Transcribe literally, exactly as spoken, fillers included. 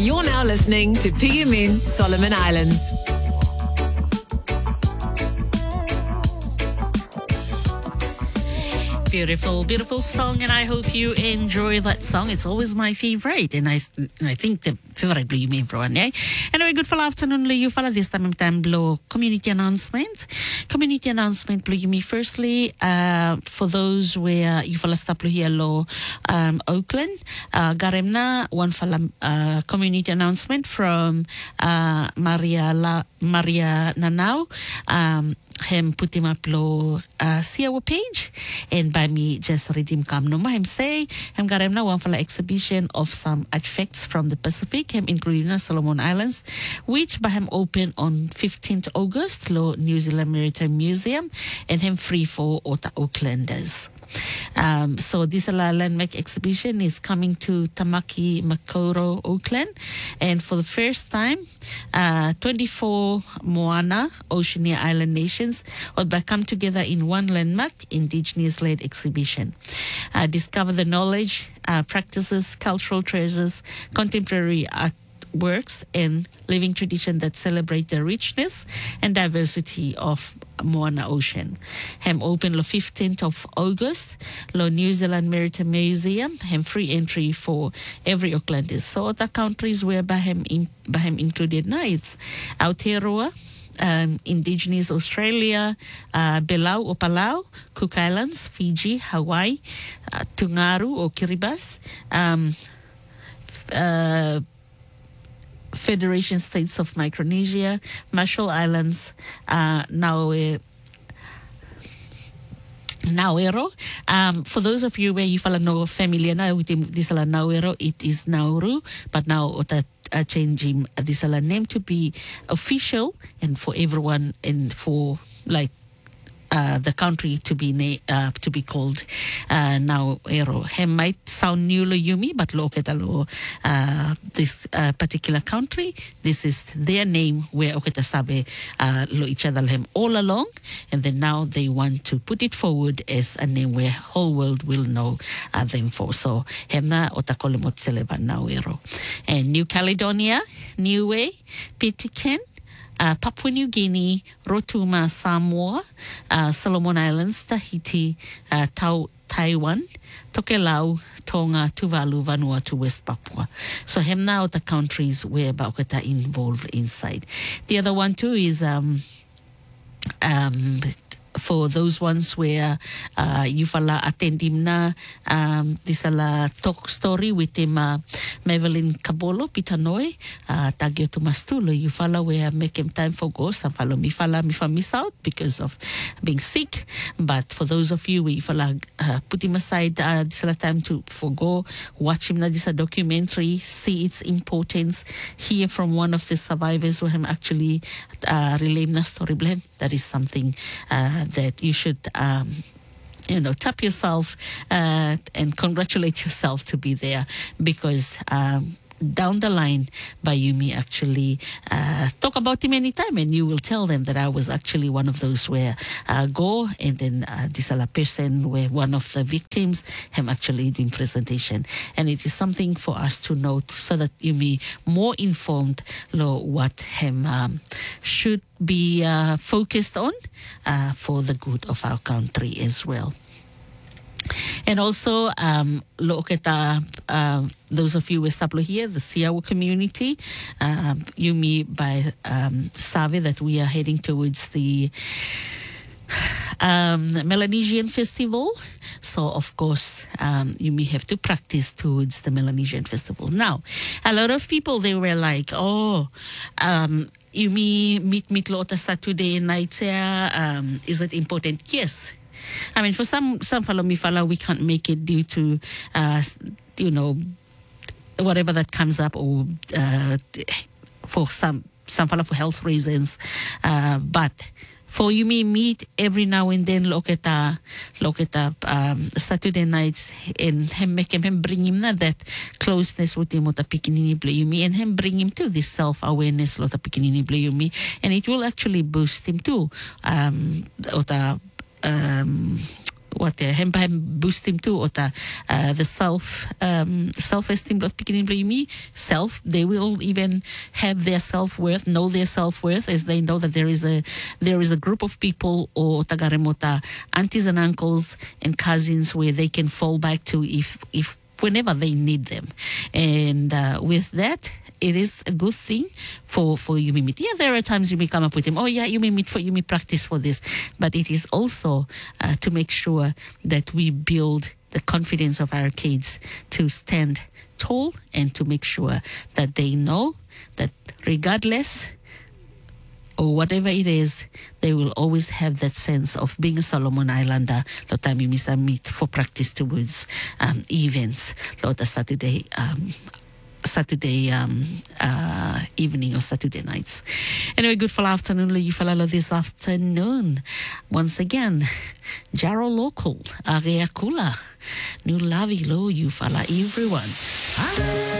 You're now listening to P M N Solomon Islands. Beautiful, beautiful song, and I hope you enjoy that song. It's always my favorite, and I and I think the favorite blue you mean for one, eh? Anyway, good for afternoon, you follow this time time blow community announcement. Community announcement, blue you me firstly, uh, for those where you follow stop here low, um, Oakland, uh, Garemna, one follow, uh, community announcement from, uh, Maria La, Maria Nanau, um, him put him up low, uh, see our page, and by me just read him come no him say him got him now one for the exhibition of some artifacts from the Pacific, him including the Solomon Islands, which by him open on fifteenth August low New Zealand Maritime Museum, and him free for Ota Oaklanders. Um, so this landmark exhibition is coming to Tamaki Makaurau, Auckland, and for the first time, uh, twenty-four Moana Oceania Island nations will come together in one landmark Indigenous-led exhibition. Uh, discover the knowledge, uh, practices, cultural treasures, contemporary art works and living tradition that celebrate the richness and diversity of Moana Ocean. Hem open the fifteenth of August, lo New Zealand Maritime Museum, hem free entry for every Aucklanders. So other countries where by hem, in, by hem included now it's Aotearoa, Um, Indigenous Australia, uh, Belau or Palau, Cook Islands, Fiji, Hawaii, uh, Tungaru or Kiribati, um, uh, Federation States of Micronesia, Marshall Islands, uh, Naue, Nauero. Um, for those of you where you follow no familiar now with this Nauero, it is Nauru, but now that uh, changing this name to be official and for everyone and for like Uh, the country to be na- uh, to be called uh, Nauero. He might sound new lo yumi, but look at lo uh, this uh, particular country. This is their name where oketa sabe uh, lo each other hem all along, and then now they want to put it forward as a name where whole world will know uh, them for. So hemna otakolemot seleba Nauero. And New Caledonia, Niue, Pitcairn, Uh, Papua New Guinea, Rotuma, Samoa, uh, Solomon Islands, Tahiti, uh, Tau, Taiwan, Tokelau, Tonga, Tuvalu, Vanuatu, West Papua. So hem now the countries where Baukata involved inside. The other one too is um, um, for those ones where uh, you fala attend him na um, this ala talk story with him uh, Madeline Kabolo Pitanoi uh, Tagio Tumastulo you fala where make him time for go some follow me fala me for miss out because of being sick, but for those of you where you fala uh, put him aside uh, this ala time to forgo watch him na this a documentary, see its importance, hear from one of the survivors who him actually uh, relay na story blame. That is something uh, that you should, um, you know, tap yourself uh, and congratulate yourself to be there, because um, down the line, Bayumi actually uh, talk about him anytime, and you will tell them that I was actually one of those where uh, go, and then uh, this other person where one of the victims him actually doing presentation, and it is something for us to note so that you be more informed lo what him um, should be uh, focused on uh, for the good of our country as well. And also, um, look at uh, uh, those of you who established here, the Siawa community, uh, you me by um, Save that we are heading towards the um, Melanesian Festival. So, of course, um, you may have to practice towards the Melanesian Festival. Now, a lot of people, they were like, oh, um, you may meet meet Lota Saturday night here. Um, is it important? Yes. I mean, for some some follow me follow, we can't make it due to, uh, you know, whatever that comes up, or uh, for some some follow for health reasons. Uh, but for you may meet every now and then, look at uh, look at uh, um, Saturday nights, and him make him, him bring him na that closeness with him, ota pikinini blayumi, and him bring him to this self awareness, ota pikinini blayumi, and it will actually boost him too. Um, ota um, what the hem hem boost him too, or the uh, the self um, self esteem. Not picking me self. They will even have their self worth, know their self worth, as they know that there is a there is a group of people or tagaremota aunties and uncles and cousins where they can fall back to if if whenever they need them. And uh, with that, it is a good thing for, for you meet. Yeah, there are times you may come up with him, oh yeah, you may meet for you may practice for this. But it is also uh, to make sure that we build the confidence of our kids to stand tall and to make sure that they know that regardless or whatever it is, they will always have that sense of being a Solomon Islander. Lota mimisa meet for practice towards um, events. Lota Saturday um, Saturday um, uh, evening or Saturday nights. Anyway, good for afternoon, you follow this afternoon. Once again, Jaro Local, Area Kula, New Lavi Lo, you follow everyone. Hi.